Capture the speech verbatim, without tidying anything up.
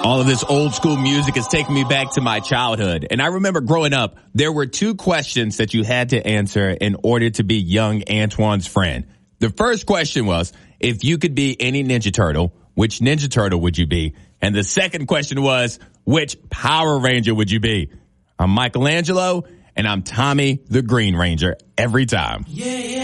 All of this old school music is taking me back to my childhood. And I remember growing up, there were two questions that you had to answer in order to be young Antoine's friend. The first question was, if you could be any Ninja Turtle, which Ninja Turtle would you be? And the second question was, which Power Ranger would you be? I'm Michelangelo, and I'm Tommy the Green Ranger every time. Yeah, yeah.